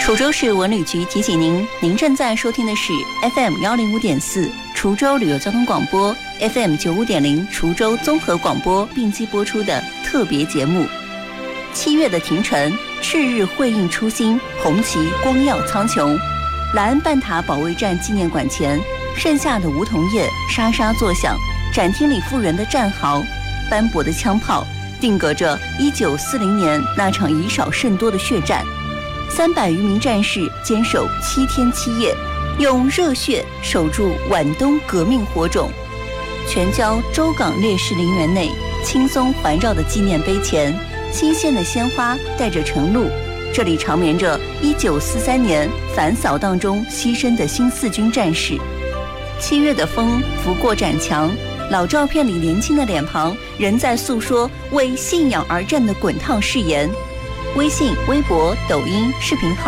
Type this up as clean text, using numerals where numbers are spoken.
滁州市文旅局提醒您，您正在收听的是 FM105.4 滁州旅游交通广播 ，FM95.0 滁州综合广播并机播出的特别节目。7月的庭城，赤日辉映初心，红旗光耀苍穹。莱恩半塔保卫战纪念馆前，盛夏的梧桐叶沙沙作响，展厅里复原的战壕，斑驳的枪炮，定格着1940年那场以少胜多的血战。300余名战士坚守7天7夜，用热血守住皖东革命火种。全郊州港烈士陵园内，青松环绕的纪念碑前，新鲜的鲜花带着晨露。这里长眠着1943年反扫荡中牺牲的新四军战士。7月的风拂过展墙，老照片里年轻的脸庞仍在诉说为信仰而战的滚烫誓言。微信、微博、抖音视频号